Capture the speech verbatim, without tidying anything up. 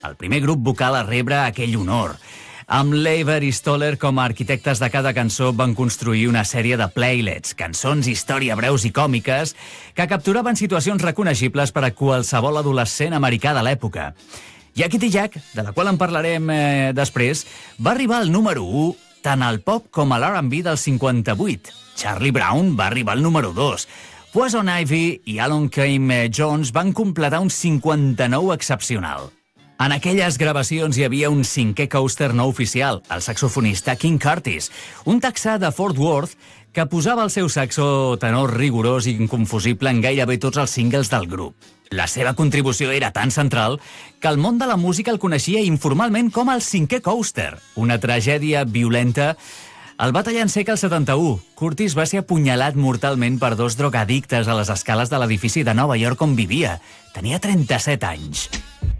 el primer grup vocal a rebre aquell honor. Amb Leiber i Stoller com a arquitectes de cada cançó van construir una sèrie de playlets, cançons, història breus i còmiques, que capturaven situacions reconeixibles per a qualsevol adolescent americà de l'època. Yakety Yak, de la qual en parlarem eh, després, va arribar al número u tant al pop com a l'R and B del cinquanta-vuit. Charlie Brown va arribar al número dos. Poison Ivy i Alon Kane Jones van completar un cinquanta-nou excepcional. En aquelles gravacions hi havia un cinquè coaster no oficial, el saxofonista King Curtis, un texà de Fort Worth que posava el seu saxo tenor rigorós i inconfusible en gairebé tots els singles del grup. La seva contribució era tan central que el món de la música el coneixia informalment com el cinquè coaster, una tragèdia violenta. El va tallar en sec al setanta-u. Curtis va ser apunyalat mortalment per dos drogadictes a les escales de l'edifici de Nova York on vivia. Tenia trenta-set anys.